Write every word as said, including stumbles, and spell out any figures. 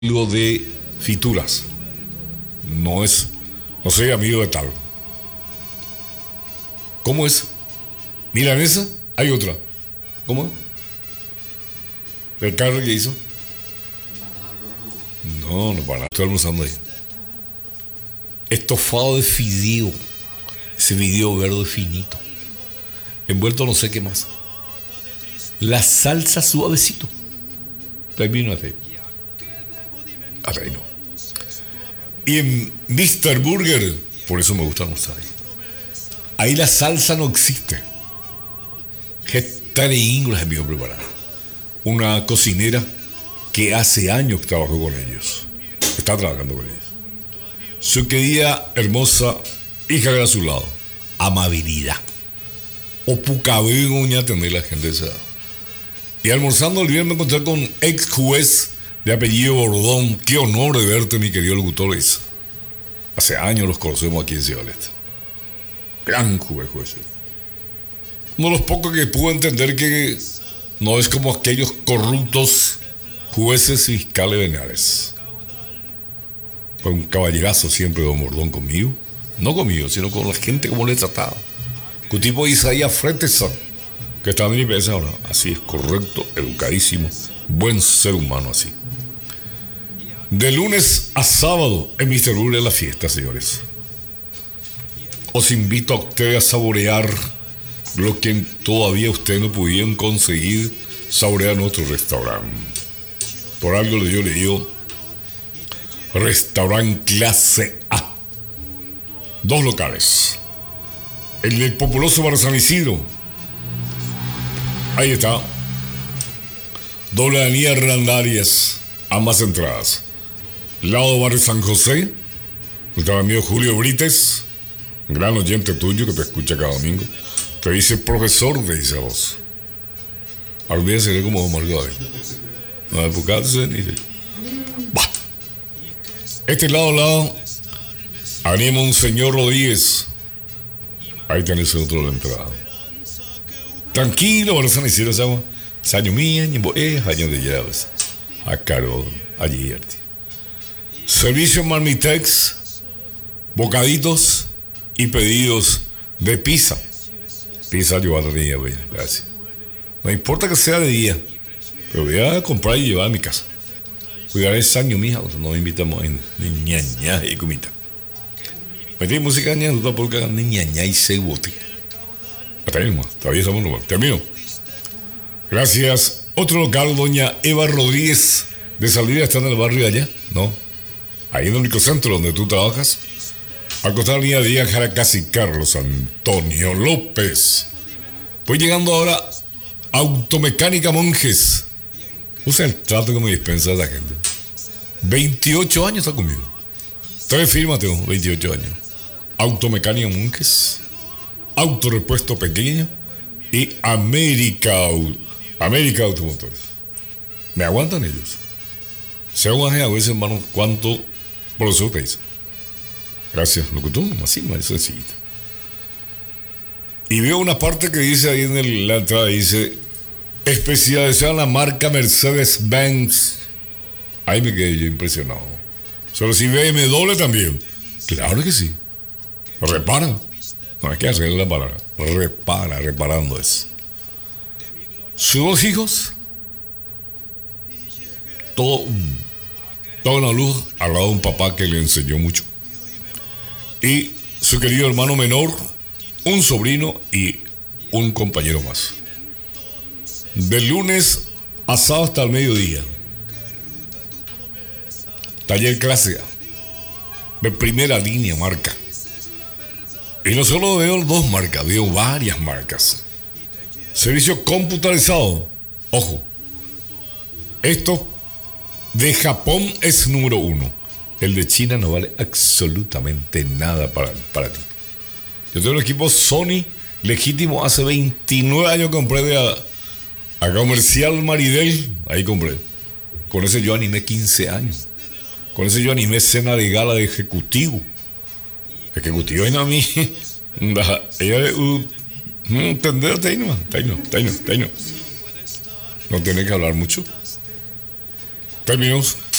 Lo de fituras. No es, no soy amigo de tal. ¿Cómo es? Milanesa, hay otra. ¿Cómo es? ¿El carro que hizo? No, no para nada. Estoy almorzando ahí. Estofado de fideo. Ese fideo verde finito. Envuelto no sé qué más. La salsa suavecito. Termino así. Hasta ahí no. Y en mister Burger, por eso me gusta almorzar ahí. Ahí la salsa no existe. Gesta de Ingles envió preparar. Una cocinera que hace años trabajó con ellos. Está trabajando con ellos. Su querida, hermosa hija de a su lado. Amabilidad. O pucabegoña atender a la gente de esa edad. Y almorzando el viernes me encontré con ex juez de apellido Bordón. Qué honor de verte, mi querido locutor. Hace años los conocemos aquí en Ciudad del Este. Gran juez, juez. Uno de los pocos que pudo entender que no es como aquellos corruptos jueces y fiscales venales. Fue un caballerazo siempre don Bordón conmigo. No conmigo, sino con la gente como le trataba. Que un tipo de Isaías Fretesa, que estaba en mi pesa ahora. Así es, correcto, educadísimo, buen ser humano así. De lunes a sábado en mister Burger la fiesta, señores. Os invito a ustedes a saborear lo que todavía ustedes no pudieron conseguir saborear en nuestro restaurante. Por algo yo le digo restaurante clase A. Dos locales. El del populoso Barrio San Isidro. Ahí está. Doble Avenida Hernandarias. Ambas entradas. Lado Barrio San José. Nuestro amigo Julio Brites, gran oyente tuyo que te escucha cada domingo, te dice profesor, te dice a vos. Algún día seré como Margot. No me pucaste ni de. Bah. Este lado a lado, Avenida Monseñor Rodríguez. Ahí tenés otro de la entrada. Tranquilo, Barrio San Isidro, se llama. Año mía, año de llaves. A cargo, allí, Arti. Servicio Marmitex, bocaditos y pedidos de pizza. Pizza llevar de día, gracias. No importa que sea de día, pero voy a comprar y llevar a mi casa. Cuidar ese año, mija, nos invitamos a ñaña y comita. Metí música ñaña, no porque ñaña y se bote. Hasta ahí nomás, todavía estamos nomás. Termino. Gracias. Otro local, doña Eva Rodríguez de Saldivia, está en el barrio de allá, ¿no? Ahí en el microcentro donde tú trabajas, al costado de la línea de Jaracas Carlos Antonio López. Voy llegando ahora a Automecánica Monjes. Usa el trato que me dispensa la gente. veintiocho años está conmigo. Tres firmas tengo, veintiocho años. Automecánica Monjes, Autorepuesto Pequeño y América, América Automotores. Me aguantan ellos. Se aguantan a veces, hermano, cuánto por eso te dice. Gracias, locutor, así, más sencillito. Y veo una parte que dice ahí en el, la entrada, dice especializada en la marca Mercedes-Benz. Ahí me quedé yo impresionado. Solo si B M W también. Claro que sí. Reparan. No hay que hacerle la palabra. Repara, reparando eso. Sus dos hijos. Todo, toda una luz al lado de un papá que le enseñó mucho. Y su querido hermano menor, un sobrino y un compañero más. De lunes a sábado hasta el mediodía. Taller clase A. De primera línea marca. Y no solo veo dos marcas, veo varias marcas. Servicio computarizado. Ojo. Esto de Japón es número uno. El de China no vale absolutamente nada para, para ti. Yo tengo un equipo Sony legítimo. Hace veintinueve años compré de a, a Comercial Maridel. Ahí compré. Con ese yo animé quince años. Con ese yo animé cena de gala de ejecutivo. Ejecutivo y no a mí. Ella uh, entenderte ahí nomás. Ahí no, ahí no, ahí no. No tiene que hablar mucho. Terminamos.